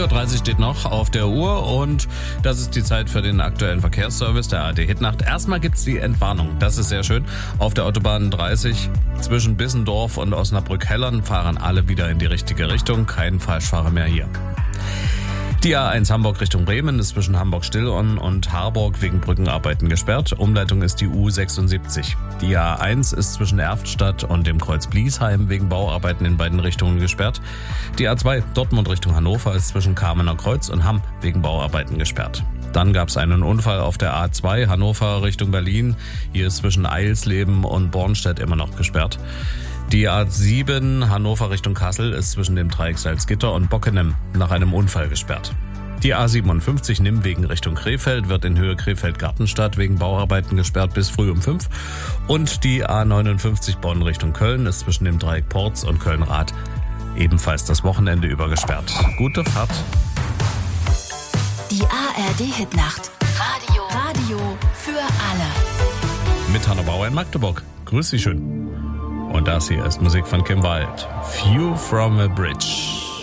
4:30 Uhr steht noch auf der Uhr und das ist die Zeit für den aktuellen Verkehrsservice der ARD Hitnacht. Erstmal gibt's die Entwarnung, das ist sehr schön. Auf der Autobahn 30 zwischen Bissendorf und Osnabrück-Hellern fahren alle wieder in die richtige Richtung, kein Falschfahrer mehr hier. Die A1 Hamburg Richtung Bremen ist zwischen Hamburg-Stillonn und Harburg wegen Brückenarbeiten gesperrt. Umleitung ist die U76. Die A1 ist zwischen Erftstadt und dem Kreuz Bliesheim wegen Bauarbeiten in beiden Richtungen gesperrt. Die A2 Dortmund Richtung Hannover ist zwischen Kamener Kreuz und Hamm wegen Bauarbeiten gesperrt. Dann gab es einen Unfall auf der A2 Hannover Richtung Berlin. Hier ist zwischen Eilsleben und Bornstedt immer noch gesperrt. Die A7 Hannover Richtung Kassel ist zwischen dem Dreieck Salzgitter und Bockenem nach einem Unfall gesperrt. Die A57 Nimwegen Richtung Krefeld wird in Höhe Krefeld-Gartenstadt wegen Bauarbeiten gesperrt bis früh um 5. Und die A59 Bonn Richtung Köln ist zwischen dem Dreieck Porz und Köln-Rath ebenfalls das Wochenende über gesperrt. Gute Fahrt. Die ARD-Hitnacht. Radio für alle. Mit Hanna Bauer in Magdeburg. Grüß Sie schön. Und das hier ist Musik von Kim Wilde. View from a Bridge.